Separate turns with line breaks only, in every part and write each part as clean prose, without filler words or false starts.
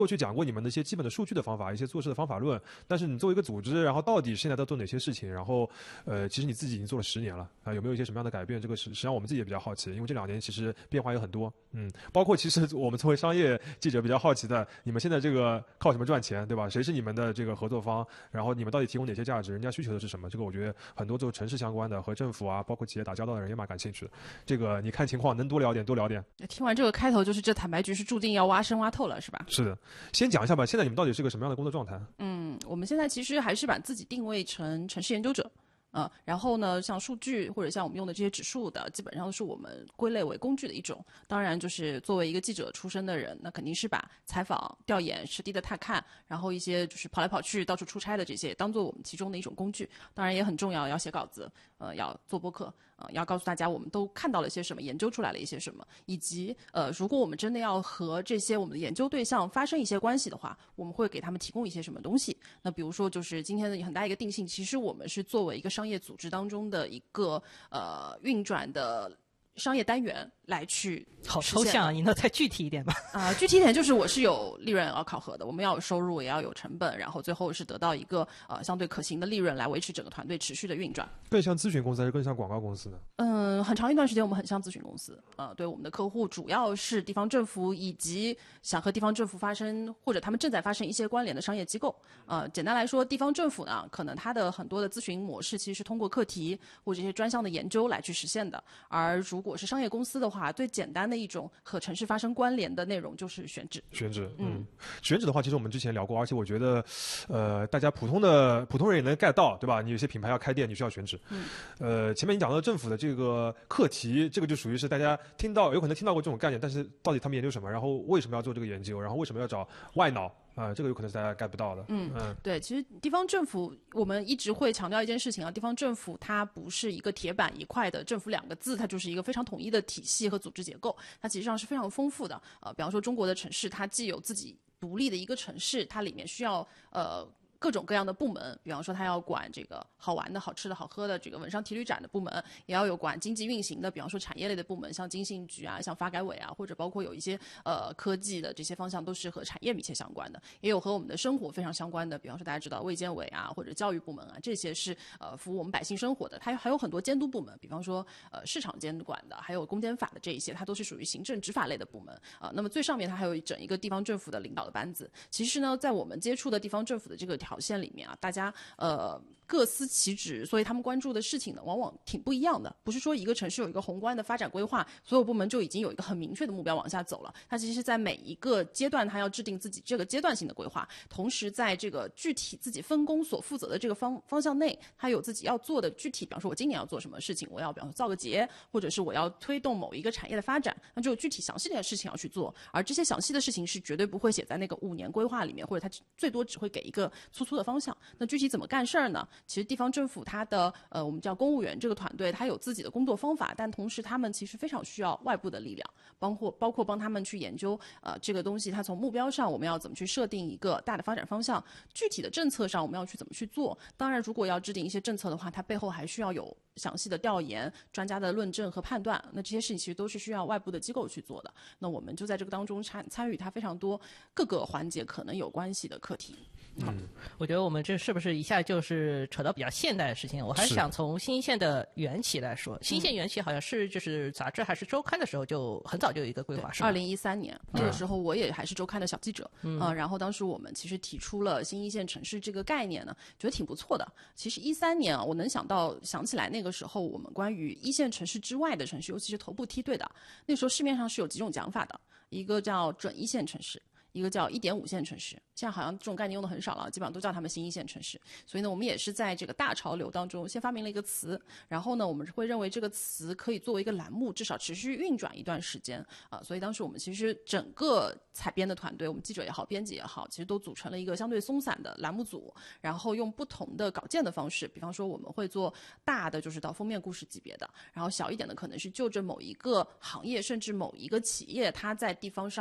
过去讲过你们的一些基本的数据的方法，一些做事的方法论，但是你作为一个组织，然后到底现在在做哪些事情？然后，其实你自己已经做了10年了啊，有没有一些什么样的改变？这个实际上我们自己也比较好奇，因为这2年其实变化有很多，包括其实我们作为商业记者比较好奇的，你们现在这个靠什么赚钱，对吧？谁是你们的这个合作方？然后你们到底提供哪些价值？人家需求的是什么？这个我觉得很多做城市相关的和政府啊，包括企业打交道的人也蛮感兴趣的。这个你看情况能多聊点多聊点。
听完这个开头，就是这坦白局是注定要挖深挖透了，是吧？
是的，先讲一下吧，现在你们到底是个什么样的工作状态？
我们现在其实还是把自己定位成城市研究者。然后呢，像数据或者像我们用的这些指数的，基本上是我们归类为工具的一种。当然，就是作为一个记者出身的人，那肯定是把采访、调研、实地的探看，然后一些就是跑来跑去、到处出差的这些，当做我们其中的一种工具。当然也很重要，要写稿子，要做播客，要告诉大家我们都看到了些什么，研究出来了一些什么，以及如果我们真的要和这些我们的研究对象发生一些关系的话，我们会给他们提供一些什么东西。那比如说，就是今天的很大一个定性，其实我们是作为一个商业组织当中的一个运转的商业单元来去。
好抽象啊，你能再具体一点吗？
具体一点就是我是有利润要考核的，我们要有收入，也要有成本，然后最后是得到一个相对可行的利润来维持整个团队持续的运转。
更像咨询公司还是更像广告公司呢？
很长一段时间我们很像咨询公司，对我们的客户主要是地方政府以及想和地方政府发生或者他们正在发生一些关联的商业机构。简单来说，地方政府呢，可能它的很多的咨询模式其实是通过课题或者一些专项的研究来去实现的，而如果是商业公司的话，最简单的一种和城市发生关联的内容就是选址。
选址的话，其实我们之前聊过，而且我觉得，大家普通人也能 get 到，对吧？你有些品牌要开店，你需要选址。前面你讲到政府的这个课题，这个就属于是大家有可能听到过这种概念，但是到底他们研究什么，然后为什么要做这个研究，然后为什么要找外脑？这个有可能是大家 get 不到的。
对，其实地方政府我们一直会强调一件事情啊，地方政府它不是一个铁板一块的政府2个字，它就是一个非常统一的体系和组织结构，它其实上是非常丰富的。比方说中国的城市，它既有自己独立的一个城市，它里面需要各种各样的部门，比方说他要管这个好玩的、好吃的、好喝的这个文商体旅展的部门，也要有管经济运行的，比方说产业类的部门，像经信局啊、像发改委啊，或者包括有一些科技的这些方向都是和产业密切相关的，也有和我们的生活非常相关的，比方说大家知道卫健委啊或者教育部门啊，这些是服务我们百姓生活的。它还有很多监督部门，比方说市场监管的，还有公检法的这一些，它都是属于行政执法类的部门那么最上面它还有整一个地方政府的领导的班子。其实呢，在我们接触的地方政府的这个条线里面啊，大家各司其职，所以他们关注的事情呢，往往挺不一样的。不是说一个城市有一个宏观的发展规划，所有部门就已经有一个很明确的目标往下走了。它其实是在每一个阶段，它要制定自己这个阶段性的规划，同时在这个具体自己分工所负责的这个方向内，它有自己要做的具体，比方说我今年要做什么事情，我要比方说造个节，或者是我要推动某一个产业的发展，那就有具体详细的事情要去做。而这些详细的事情是绝对不会写在那个5年规划里面，或者它最多只会给一个粗粗的方向。那具体怎么干事儿呢？其实地方政府它的我们叫公务员这个团队，它有自己的工作方法，但同时他们其实非常需要外部的力量，包括帮他们去研究这个东西，它从目标上我们要怎么去设定一个大的发展方向，具体的政策上我们要去怎么去做。当然，如果要制定一些政策的话，它背后还需要有详细的调研、专家的论证和判断。那这些事情其实都是需要外部的机构去做的。那我们就在这个当中参与它非常多各个环节可能有关系的课题。
我觉得我们这是不是一下就是扯到比较现代的事情？我还是想从新一线的缘起来说，新一线缘起好像是就是杂志还是周刊的时候就很早就有一个规划，是吧
？2013年那个时候我也还是周刊的小记者，然后当时我们其实提出了新一线城市这个概念呢，觉得挺不错的。其实13年啊，我能想起来那个时候我们关于一线城市之外的城市，尤其是头部梯队的，那时候市面上是有几种讲法的，一个叫准一线城市，一个叫1.5线城市，现在好像这种概念用的很少了，基本上都叫他们新一线城市。所以呢，我们也是在这个大潮流当中先发明了一个词，然后呢，我们会认为这个词可以作为一个栏目，至少持续运转一段时间所以当时我们其实整个采编的团队，我们记者也好，编辑也好，其实都组成了一个相对松散的栏目组，然后用不同的稿件的方式，比方说我们会做大的，就是到封面故事级别的，然后小一点的可能是就着某一个行业甚至某一个企业，它在地方上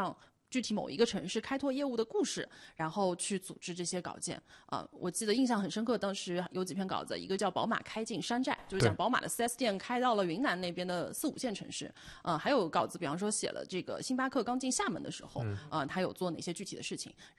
具体某一个城市开拓业务的故事，然后去组织这些稿件。我记得印象很深刻，当时有几篇稿子，一个叫宝马开进山寨，就是讲宝马的 4S 店开到了云南那边的4、5线城市。还有稿子，比方说写了这个星巴克刚进厦门的时候，他有做哪些具体的事情。